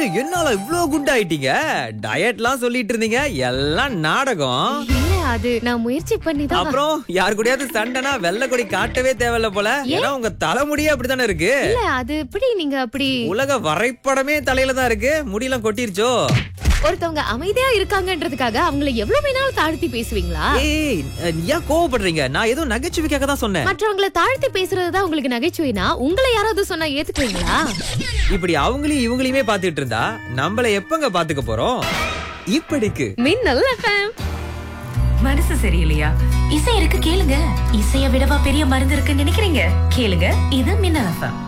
என்னால இவ்ளோ குண்டாயிட்டீங்க? டயட்லாம் சொல்லிட்டு இருந்தீங்க, எல்லாம் நாடகம். இல்ல அது நான் முயற்சி பண்ணிதான். அப்புறம் யாரு கூடயாவது சண்டைனா வெள்ளை கொடி காட்டவே தேவையில்ல போல. ஏன்னா உங்க தலைமுடியே அப்படித்தானே இருக்கு. இல்ல அது எப்படி நீங்க அப்படி? உலக வரைபடமே தலையில தான் இருக்கு. முடியெல்லாம் கொட்டிருச்சோ? ஒருத்தவங்க அமைதியா இருக்காங்கன்றதுக்காக அவங்கள எவ்வளவு வேணாலும் தாழ்த்தி பேசுவீங்களா? ஏய், ஏன் கோவப்படுறீங்க? நான் ஏதோ நகைச்சுவைக்காக தான் சொன்னேன். மற்றவங்கள தாழ்த்தி பேசுறதுதான் உங்களுக்கு நகைச்சுவைனா உங்களை யாராவது சொன்னா ஏத்துக்குவீங்களா? இப்படி அவங்களையும் இவங்களையுமே பாத்துட்டு இருந்தா நம்மள எப்பங்க பாத்துக்க போறோம்? இப்படிக்கு மின்னல் FM. மனசு சரியில்லையா? இசை இருக்கு கேளுங்க. இசைய விடவா பெரிய மருந்து இருக்குன்னு நினைக்கிறீங்க? கேளுங்க, இது மின்னல் FM.